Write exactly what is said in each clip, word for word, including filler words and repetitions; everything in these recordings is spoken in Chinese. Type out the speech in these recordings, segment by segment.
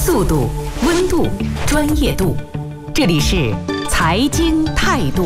速度、温度、专业度，这里是财经态度。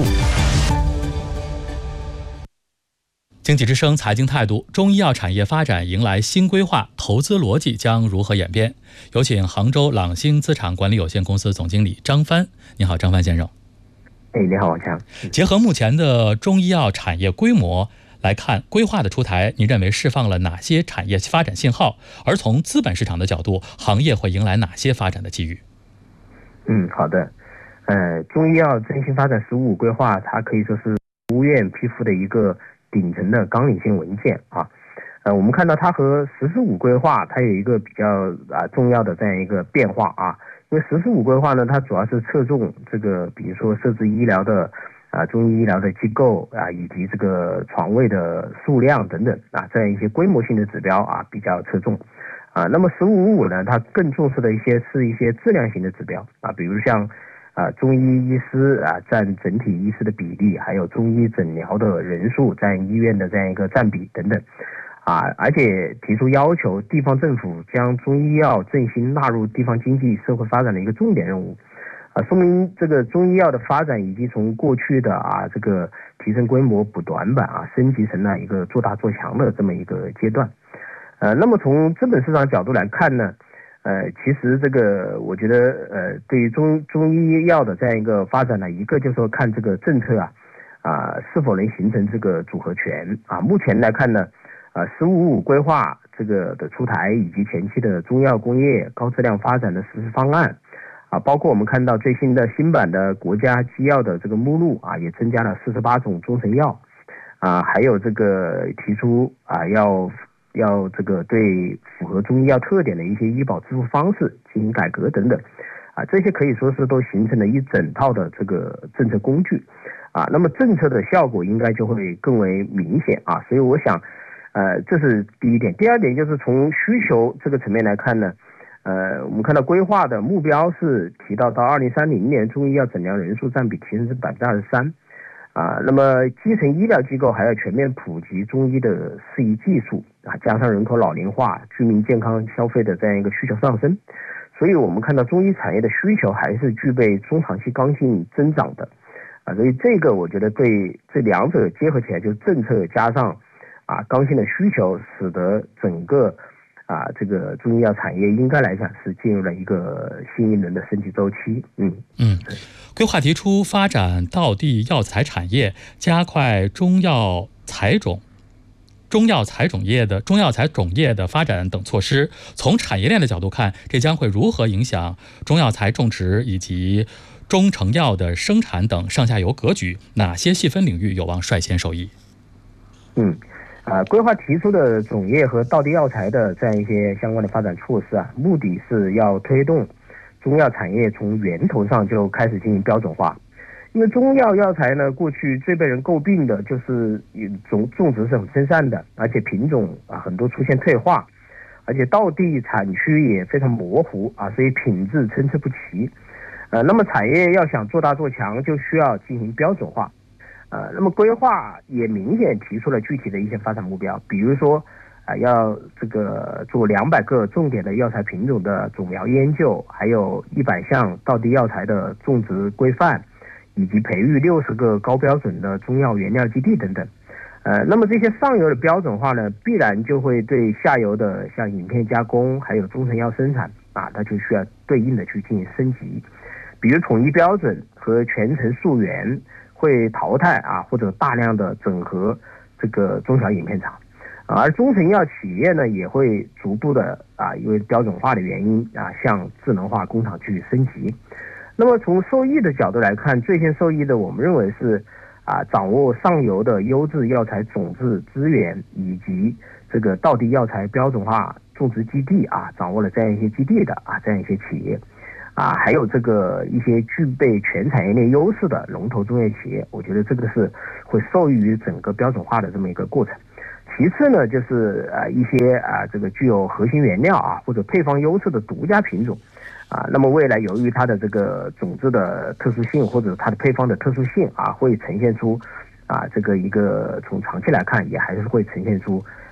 经济之声财经态度，中医药产业发展迎来新规划，投资逻辑将如何演变？有请杭州朗星资产管理有限公司总经理张帆。你好，张帆先生。 哎，你好，王强。 结合目前的中医药产业规模来看，规划的出台，您认为释放了哪些产业发展信号？而从资本市场的角度，行业会迎来哪些发展的机遇？ 嗯，好的。呃，中医药振兴发展“十五五”规划，它可以说是国务院批复的一个顶层的纲领性文件啊。呃，我们看到它和“十四五”规划，它有一个比较啊重要的这样一个变化啊。因为“十四五”规划呢，它主要是侧重这个，比如说设置医疗的啊中医医疗的机构啊，以及这个床位的数量等等啊，这样一些规模性的指标啊比较侧重啊。那么“十五五”呢，它更重视的一些是一些质量型的指标啊，比如像啊中医医师啊占整体医师的比例，还有中医诊疗的人数占医院的这样一个占比等等。啊，而且提出要求，地方政府将中医药振兴纳入地方经济社会发展的一个重点任务，啊，说明这个中医药的发展已经从过去的啊这个提升规模补短板啊，升级成了一个做大做强的这么一个阶段。呃，那么从资本市场角度来看呢，呃，其实这个我觉得呃，对于中中医药的这样一个发展呢，一个就是说看这个政策啊啊是否能形成这个组合拳啊。目前来看呢。啊，“十五五”规划这个的出台，以及前期的中药工业高质量发展的实施方案，啊，包括我们看到最新的新版的国家机药的这个目录啊，也增加了四十八种中成药，啊，还有这个提出啊要要这个对符合中医药特点的一些医保支付方式进行改革等等，啊，这些可以说是都形成了一整套的这个政策工具，啊，那么政策的效果应该就会更为明显啊，所以我想。呃，这是第一点。第二点就是从需求这个层面来看呢，呃，我们看到规划的目标是提到到二零三零年中医药诊疗人数占比提升至百分之二十三，啊，那么基层医疗机构还要全面普及中医的适宜技术啊，加上人口老龄化、居民健康消费的这样一个需求上升，所以我们看到中医产业的需求还是具备中长期刚性增长的，啊，所以这个我觉得对这两者结合起来，就是政策加上。啊，刚性的需求使得整个啊这个中医药产业应该来讲是进入了一个新一轮的升级周期。嗯嗯，规划提出发展道地药材产业，加快中药材种、中药材种业的中药材种业的发展等措施。从产业链的角度看，这将会如何影响中药材种植以及中成药的生产等上下游格局？哪些细分领域有望率先受益？ 嗯。啊，规划提出的种业和道地药材的这样一些相关的发展措施啊，目的是要推动中药产业从源头上就开始进行标准化。因为中药药材呢，过去最被人诟病的就是种种植是很分散的，而且品种啊很多出现退化，而且道地产区也非常模糊啊，所以品质参差不齐。呃，那么产业要想做大做强，就需要进行标准化。呃，那么规划也明显提出了具体的一些发展目标，比如说，啊、呃，要这个做两百个重点的药材品种的种苗研究，还有一百项道地药材的种植规范，以及培育六十个高标准的中药原料基地等等。呃，那么这些上游的标准化呢，必然就会对下游的像饮片加工，还有中成药生产啊，它就需要对应的去进行升级，比如统一标准和全程溯源。会淘汰啊，或者大量的整合这个中小饮片厂，啊，而中成药企业呢也会逐步的啊，因为标准化的原因啊，向智能化工厂去升级。那么从受益的角度来看，最先受益的，我们认为是啊，掌握上游的优质药材种子资源以及这个道地药材标准化种植基地啊，掌握了这样一些基地的啊，这样一些企业。啊，还有这个一些具备全产业链优势的龙头中业企业，我觉得这个是会受益于整个标准化的这么一个过程。其次呢，就是啊一些啊这个具有核心原料啊或者配方优势的独家品种，啊，那么未来由于它的这个种子的特殊性或者它的配方的特殊性啊，会呈现出啊这个一个从长期来看也还是会呈现出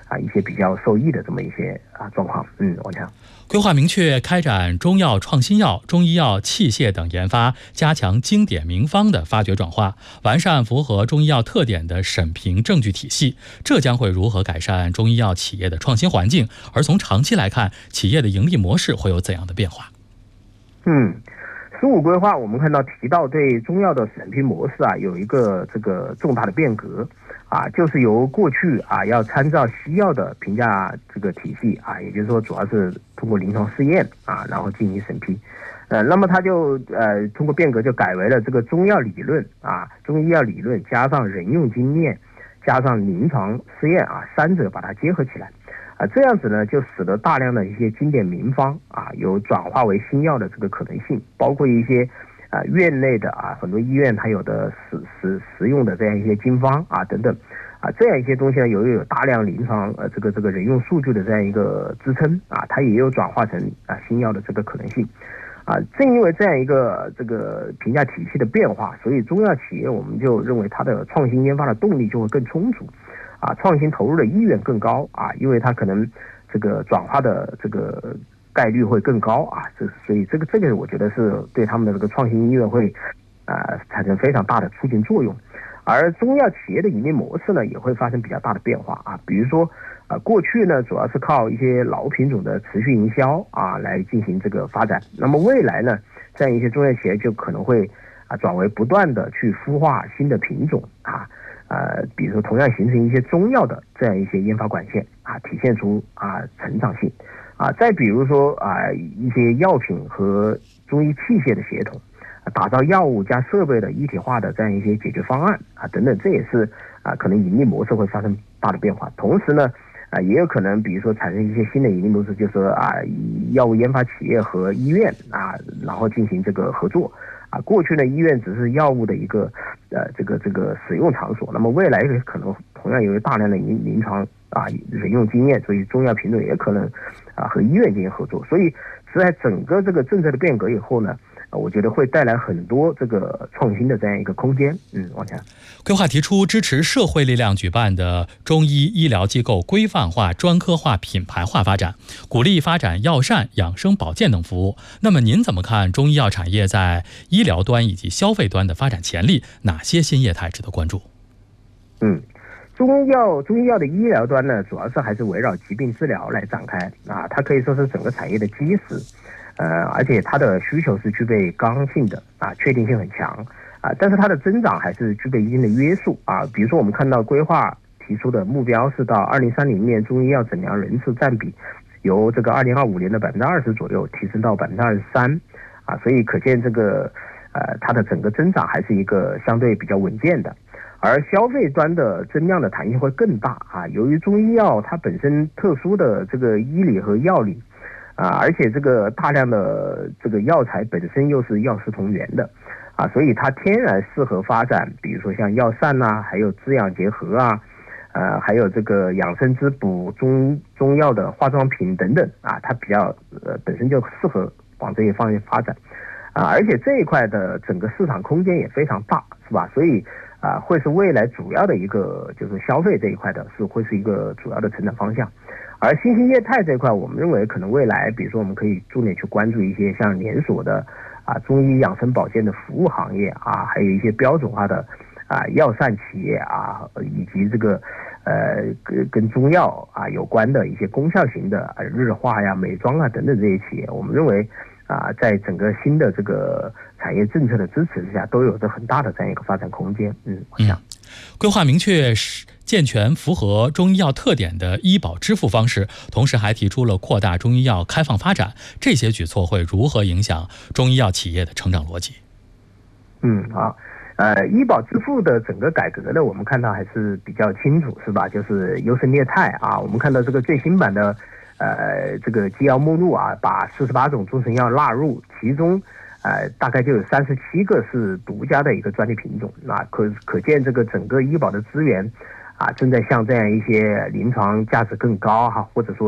啊一些比较受益的这么一些啊状况。嗯，王强。 规划明确开展中药创新药、中医药器械等研发，加强经典名方的发掘转化，完善符合中医药特点的审评证据体系。这将会如何改善中医药企业的创新环境？而从长期来看，企业的盈利模式会有怎样的变化？ 嗯。十五规划，我们看到提到对中药的审批模式啊，有一个这个重大的变革啊，就是由过去啊要参照西药的评价这个体系啊，也就是说主要是通过临床试验啊，然后进行审批，呃，那么它就呃通过变革就改为了这个中药理论啊，中医药理论加上人用经验，加上临床试验啊，三者把它结合起来。啊，这样子呢，就使得大量的一些经典名方啊，有转化为新药的这个可能性，包括一些啊院内的啊很多医院它有的使使使用的这样一些经方啊等等啊，这样一些东西呢，由于有大量临床呃这个这个人用数据的这样一个支撑啊，它也有转化成啊新药的这个可能性啊。正因为这样一个这个评价体系的变化，所以中药企业我们就认为它的创新研发的动力就会更充足。啊，创新投入的意愿更高啊，因为它可能这个转化的这个概率会更高啊，这所以这个这个我觉得是对他们的这个创新意愿会啊、呃、产生非常大的促进作用。而中药企业的盈利模式呢，也会发生比较大的变化啊，比如说啊、呃、过去呢主要是靠一些老品种的持续营销啊来进行这个发展，那么未来呢，这样一些中药企业就可能会啊转为不断的去孵化新的品种啊。呃，比如说同样形成一些中药的这样一些研发管线啊，体现出啊成长性啊。再比如说啊一些药品和中医器械的协同，啊、打造药物加设备的一体化的这样一些解决方案啊等等，这也是啊可能盈利模式会发生大的变化。同时呢，啊也有可能比如说产生一些新的盈利模式，就是说啊以药物研发企业和医院啊然后进行这个合作。啊，过去呢，医院只是药物的一个呃这个这个使用场所，那么未来可能同样有大量的临临床啊人用经验，所以中药品种也可能啊和医院进行合作。所以在整个这个政策的变革以后呢，啊、我觉得会带来很多这个创新的这样一个空间。嗯，往下。 规划提出支持社会力量举办的中医医疗机构规范化、专科化、品牌化发展，鼓励发展药膳、养生保健等服务。那么您怎么看中医药产业在医疗端以及消费端的发展潜力？哪些新业态值得关注？ 嗯，中药中医药的医疗端呢，主要是还是围绕疾病治疗来展开啊，它可以说是整个产业的基石，呃，而且它的需求是具备刚性的啊，确定性很强。啊，但是它的增长还是具备一定的约束啊。比如说，我们看到规划提出的目标是到二零三零年，中医药诊疗人次占比由这个二零二五年的百分之二十左右提升到百分之二十三，啊，所以可见这个呃它的整个增长还是一个相对比较稳健的。而消费端的增量的弹性会更大啊，由于中医药它本身特殊的这个医理和药理啊，而且这个大量的这个药材本身又是药食同源的。啊，所以它天然适合发展，比如说像药膳呐、啊，还有滋养结合啊，呃，还有这个养生滋补、中中药的化妆品等等啊，它比较呃本身就适合往这些方面发展啊，而且这一块的整个市场空间也非常大，是吧？所以啊，会是未来主要的一个就是消费这一块的是会是一个主要的成长方向。而新兴业态这一块，我们认为可能未来，比如说我们可以重点去关注一些像连锁的。啊，中医养生保健的服务行业啊，还有一些标准化的啊药膳企业啊，以及这个呃跟跟中药啊有关的一些功效型的啊日化呀、美妆啊等等这些企业，我们认为啊，在整个新的这个产业政策的支持之下，都有着很大的这样一个发展空间。嗯，我想。 嗯规划明确健全符合中医药特点的医保支付方式，同时还提出了扩大中医药开放发展，这些举措会如何影响中医药企业的成长逻辑？ 嗯，好，呃，医保支付的整个改革呢，我们看到还是比较清楚，是吧？就是优胜劣汰啊。我们看到这个最新版的呃这个机药目录啊，把四十八种中成药纳入，其中。呃，大概就有三十七个是独家的一个专利品种，啊，可可见这个整个医保的资源，啊，正在向这样一些临床价值更高哈，或者说。